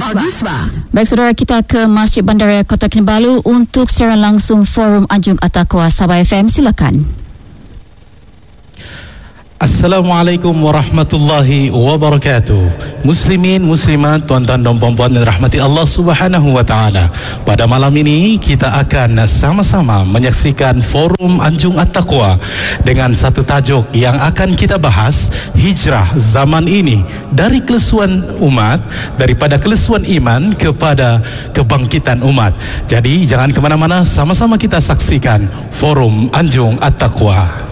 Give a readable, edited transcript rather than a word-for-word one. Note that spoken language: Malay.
Baik saudara, kita ke Masjid Bandaraya Kota Kinabalu untuk siaran langsung Forum Anjung At-Taqwa. Sabah FM, silakan. Assalamualaikum warahmatullahi wabarakatuh. Muslimin, muslimat, tuan-tuan dan puan-puan yang rahmati Allah Subhanahu wa taala. Pada malam ini kita akan sama-sama menyaksikan Forum Anjung At-Taqwa dengan satu tajuk yang akan kita bahas, hijrah zaman ini dari kelesuan umat, daripada kelesuan iman kepada kebangkitan umat. Jadi jangan ke mana-mana, sama-sama kita saksikan Forum Anjung At-Taqwa.